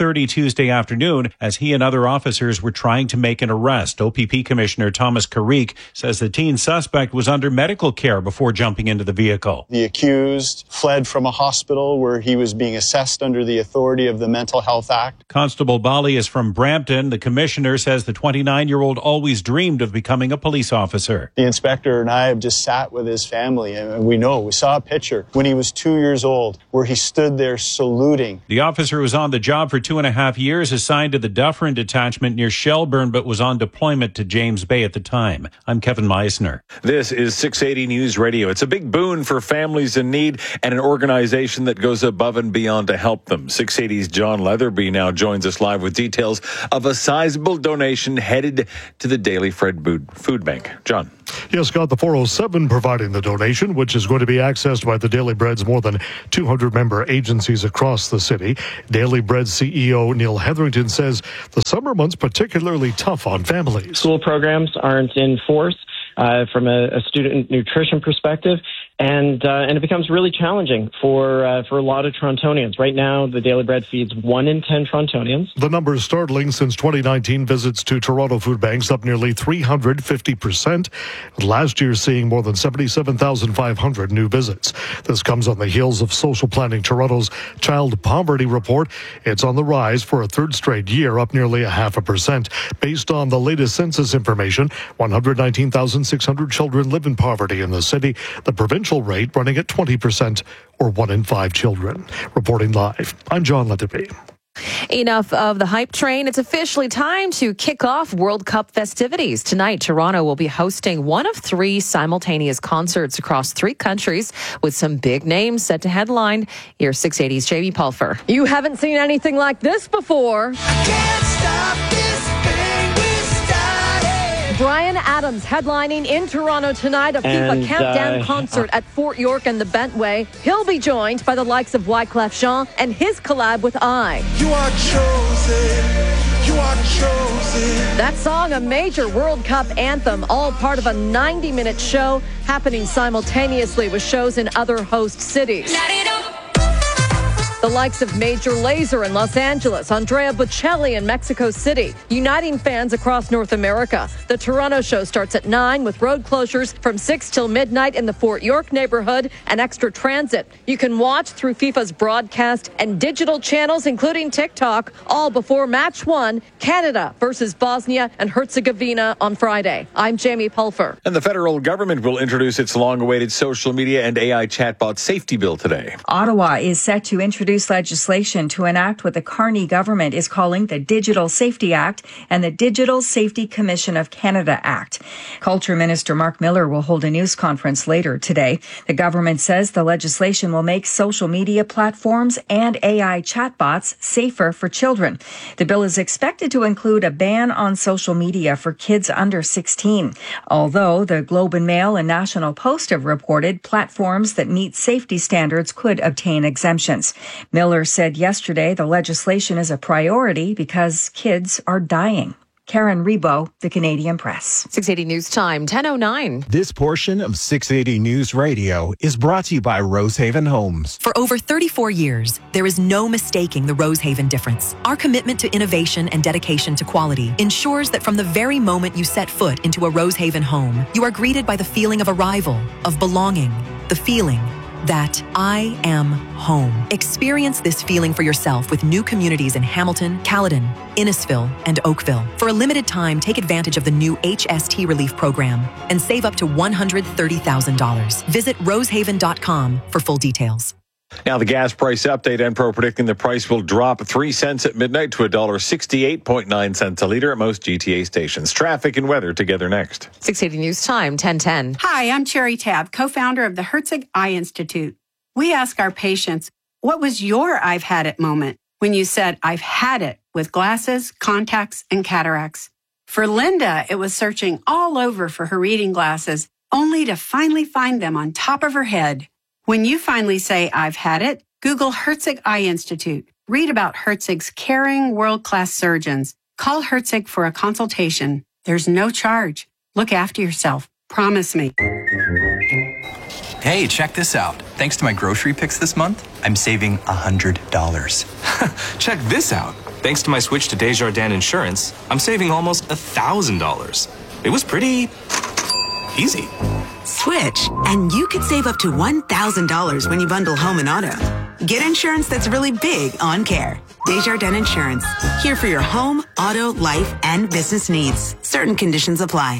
thirty Tuesday afternoon as he and other officers were trying to make an arrest. O P P Commissioner Thomas Carrique says the teen suspect was under medical care before jumping into the vehicle. The accused fled from a hospital where he was being assessed under the authority of the Mental Health Act. Constable Bali is from Brampton. The commissioner says the twenty-nine-year-old always dreamed of becoming a police officer. The inspector and I have just sat with his family, and we know, we saw a picture when he was two years old where he stood there saluting. The officer was on the job for two and a half years, assigned to the Dufferin detachment near Shelburne, but was on deployment to James Bay at the time. I'm Kevin Meisner. This is six eighty News Radio. It's a big boon for families in need and an organization that goes above and beyond to help them. six eighty's John Leatherby now joins us live with details of a sizable donation headed to the Daily Fred Food Bank. John. Yes, Scott, the four oh seven providing the donation, which is going to be accessed by the Daily Bread's more than two hundred member agencies across the city. Daily Bread C E O Neil Hetherington says the summer months particularly tough on families. School programs aren't in force uh, from a, a student nutrition perspective. And uh, and it becomes really challenging for uh, for a lot of Torontonians. Right now, the Daily Bread feeds one in ten Torontonians. The number is startling. Since twenty nineteen, visits to Toronto food banks up nearly three hundred fifty percent. Last year, seeing more than seventy-seven thousand five hundred new visits. This comes on the heels of Social Planning Toronto's Child Poverty Report. It's on the rise for a third straight year, up nearly a half a percent. Based on the latest census information, one hundred nineteen thousand six hundred children live in poverty in the city. The provincial rate running at twenty percent, or one in five children. Reporting live, I'm John Leatherby. Enough of the hype train. It's officially time to kick off World Cup festivities. Tonight, Toronto will be hosting one of three simultaneous concerts across three countries with some big names set to headline. Here's six eighty's Jamie Pulfer. You haven't seen anything like this before. Can't stop this thing we started. Bryan Adams headlining in Toronto tonight, a FIFA And, Countdown uh, concert at Fort York and the Bentway. He'll be joined by the likes of Wyclef Jean and his collab with I. You are chosen. You are chosen. That song, a major World Cup anthem, all part of a ninety-minute show happening simultaneously with shows in other host cities. The likes of Major Lazer in Los Angeles, Andrea Bocelli in Mexico City, uniting fans across North America. The Toronto show starts at nine with road closures from six till midnight in the Fort York neighborhood and extra transit. You can watch through FIFA's broadcast and digital channels, including TikTok, all before match one, Canada versus Bosnia and Herzegovina on Friday. I'm Jamie Pulfer. And the federal government will introduce its long-awaited social media and A I chatbot safety bill today. Ottawa is set to introduce legislation to enact what the Carney government is calling the Digital Safety Act and the Digital Safety Commission of Canada Act. Culture Minister Mark Miller will hold a news conference later today. The government says the legislation will make social media platforms and A I chatbots safer for children. The bill is expected to include a ban on social media for kids under sixteen. Although the Globe and Mail and National Post have reported platforms that meet safety standards could obtain exemptions. Miller said yesterday the legislation is a priority because kids are dying. Karen Rebo, The Canadian Press. six eighty News Time, ten oh nine. This portion of six eighty News Radio is brought to you by Rosehaven Homes. For over thirty-four years, there is no mistaking the Rosehaven difference. Our commitment to innovation and dedication to quality ensures that from the very moment you set foot into a Rosehaven home, you are greeted by the feeling of arrival, of belonging, the feeling that I am home. Experience this feeling for yourself with new communities in Hamilton, Caledon, Innisfil, and Oakville. For a limited time, take advantage of the new H S T Relief Program and save up to one hundred thirty thousand dollars. Visit rosehaven dot com for full details. Now the gas price update. Enpro predicting the price will drop three cents at midnight to one dollar sixty-eight point nine cents a litre at most G T A stations. Traffic and weather together next. six eighty News Time, ten ten. Hi, I'm Cherry Tabb, co-founder of the Herzig Eye Institute. We ask our patients, what was your I've had it moment when you said, I've had it with glasses, contacts, and cataracts? For Linda, it was searching all over for her reading glasses, only to finally find them on top of her head. When you finally say, I've had it, Google Herzig Eye Institute. Read about Herzig's caring, world-class surgeons. Call Herzig for a consultation. There's no charge. Look after yourself. Promise me. Hey, check this out. Thanks to my grocery picks this month, I'm saving one hundred dollars. Check this out. Thanks to my switch to Desjardins Insurance, I'm saving almost one thousand dollars. It was pretty easy. Switch, and you could save up to one thousand dollars when you bundle home and auto. Get insurance that's really big on care. Desjardins Insurance, here for your home, auto, life, and business needs. Certain conditions apply.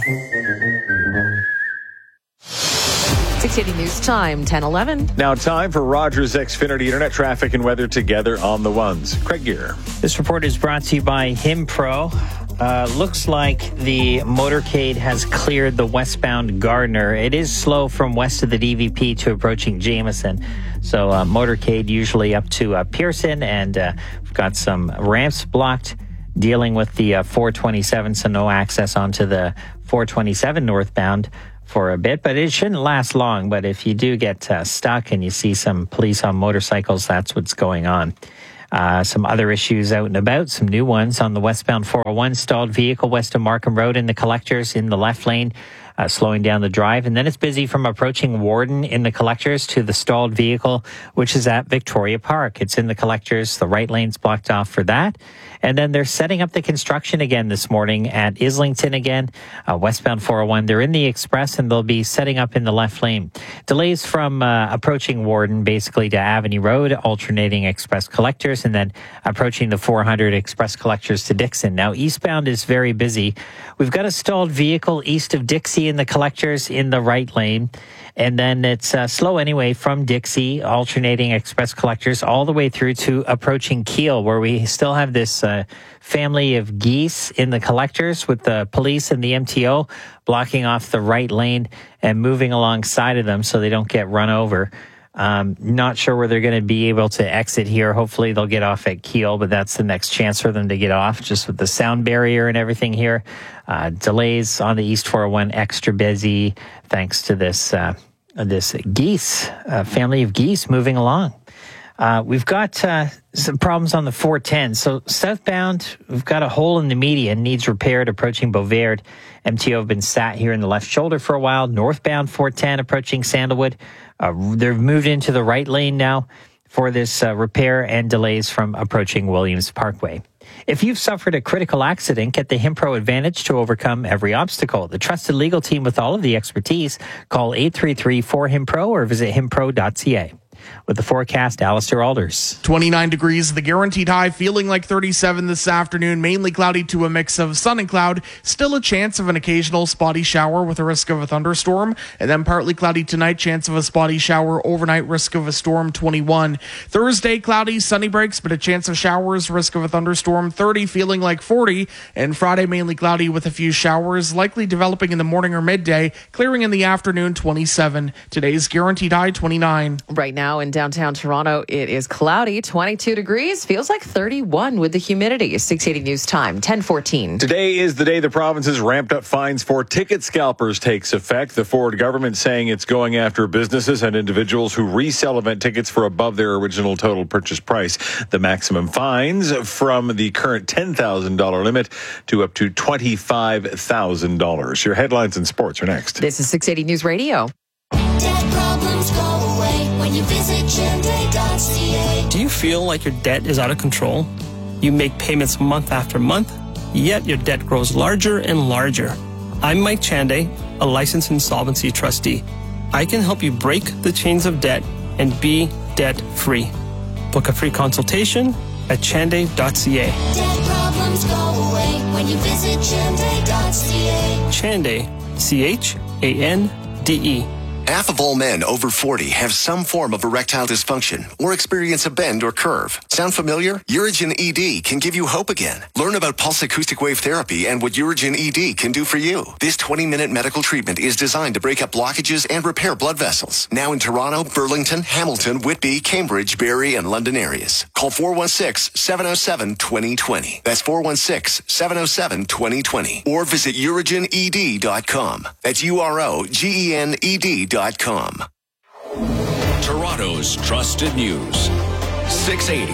six eighty News Time, ten eleven. Now time for Rogers Xfinity Internet traffic and weather together on the ones. Craig Gear. This report is brought to you by Himpro. Uh, looks like the motorcade has cleared the westbound Gardner. It is slow from west of the D V P to approaching Jameson. So uh, motorcade usually up to uh, Pearson, and uh, we've got some ramps blocked dealing with the uh, four twenty-seven, so no access onto the four twenty-seven northbound for a bit, but it shouldn't last long. But if you do get uh, stuck and you see some police on motorcycles, that's what's going on. Uh, some other issues out and about, some new ones on the westbound four oh one, stalled vehicle west of Markham Road in the collectors in the left lane, uh, slowing down the drive. And then it's busy from approaching Warden in the collectors to the stalled vehicle, which is at Victoria Park. It's in the collectors. The right lane's blocked off for that. And then they're setting up the construction again this morning at Islington again, uh, westbound four oh one. They're in the express and they'll be setting up in the left lane. Delays from uh, approaching Warden basically to Avenue Road, alternating express collectors, and then approaching the four hundred express collectors to Dixon. Now, eastbound is very busy. We've got a stalled vehicle east of Dixie in the collectors in the right lane. And then it's uh, slow anyway from Dixie, alternating express collectors all the way through to approaching Keele, where we still have this uh, family of geese in the collectors with the police and the M T O blocking off the right lane and moving alongside of them so they don't get run over. Um, not sure where they're going to be able to exit here. Hopefully they'll get off at Keele, but that's the next chance for them to get off, just with the sound barrier and everything here. Uh, delays on the East four oh one, extra busy thanks to this uh, this geese, uh, family of geese moving along. Uh, we've got uh, some problems on the four ten. So southbound, we've got a hole in the median, needs repaired approaching Beauvert. M T O have been sat here in the left shoulder for a while. Northbound four ten approaching Sandalwood. Uh, they've moved into the right lane now for this uh, repair and delays from approaching Williams Parkway. If you've suffered a critical accident, get the Himpro Advantage to overcome every obstacle. The trusted legal team with all of the expertise. Call eight three three, four H I M P R O or visit himpro dot c a. With the forecast, Alistair Alders. twenty-nine degrees, the guaranteed high, feeling like thirty-seven this afternoon, mainly cloudy to a mix of sun and cloud. Still a chance of an occasional spotty shower with a risk of a thunderstorm. And then partly cloudy tonight, chance of a spotty shower overnight, risk of a storm twenty-one. Thursday, cloudy, sunny breaks, but a chance of showers, risk of a thunderstorm thirty, feeling like forty. And Friday, mainly cloudy with a few showers, likely developing in the morning or midday, clearing in the afternoon twenty-seven. Today's guaranteed high twenty-nine. Right now in downtown Toronto, it is cloudy, twenty-two degrees, feels like thirty-one with the humidity. six eighty News Time, ten fourteen. Today is the day the province's ramped up fines for ticket scalpers takes effect. The Ford government saying it's going after businesses and individuals who resell event tickets for above their original total purchase price. The maximum fines from the current ten thousand dollars limit to up to twenty-five thousand dollars. Your headlines and sports are next. This is six eighty News Radio. Debt problems go away when you visit chande dot c a. Do you feel like your debt is out of control? You make payments month after month, yet your debt grows larger and larger. I'm Mike Chande, a licensed insolvency trustee. I can help you break the chains of debt and be debt-free. Book a free consultation at chande dot c a. Debt problems go away when you visit chande dot c a. Chande, C H A N D E. Half of all men over forty have some form of erectile dysfunction or experience a bend or curve. Sound familiar? Urigen E D can give you hope again. Learn about pulse acoustic wave therapy and what Urigen E D can do for you. This twenty-minute medical treatment is designed to break up blockages and repair blood vessels. Now in Toronto, Burlington, Hamilton, Whitby, Cambridge, Barrie, and London areas. Call four one six, seven oh seven, two oh two oh. That's four one six, seven oh seven, two oh two oh. Or visit urigen e d dot com. That's U R O G E N E D dot com. Toronto's trusted news. six eighty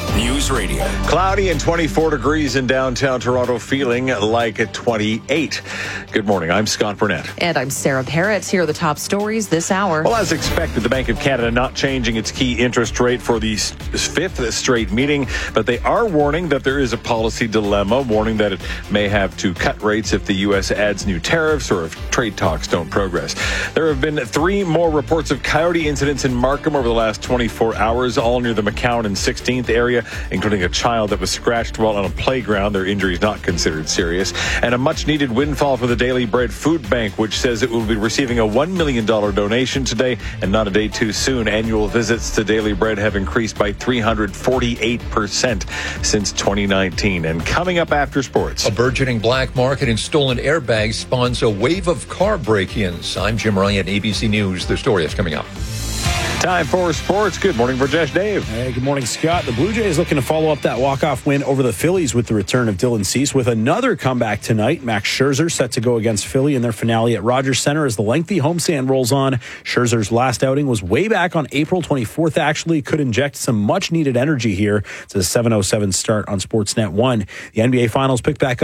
News Radio. Cloudy and twenty-four degrees in downtown Toronto, feeling like twenty-eight. Good morning. I'm Scott Burnett. And I'm Sarah Parrott. Here are the top stories this hour. Well, as expected, the Bank of Canada not changing its key interest rate for the fifth straight meeting, but they are warning that there is a policy dilemma, warning that it may have to cut rates if the U S adds new tariffs or if trade talks don't progress. There have been three more reports of coyote incidents in Markham over the last twenty-four hours, all near the McCowan and sixteenth area, including a child that was scratched while on a playground. Their injuries not considered serious. And a much-needed windfall for the Daily Bread Food Bank, which says it will be receiving a one million dollars donation today, and not a day too soon. Annual visits to Daily Bread have increased by three hundred forty-eight percent since twenty nineteen. And coming up after sports, a burgeoning black market in stolen airbags spawns a wave of car break-ins. I'm Jim Ryan, A B C News. The story is coming up. Time for sports. Good morning, Burjesh Dave. Hey, good morning, Scott. The Blue Jays looking to follow up that walk-off win over the Phillies with the return of Dylan Cease with another comeback tonight. Max Scherzer set to go against Philly in their finale at Rogers Center as the lengthy homestand rolls on. Scherzer's last outing was way back on April twenty-fourth, actually. Could inject some much-needed energy here. It's a seven oh seven start on Sportsnet one. The N B A Finals picked back up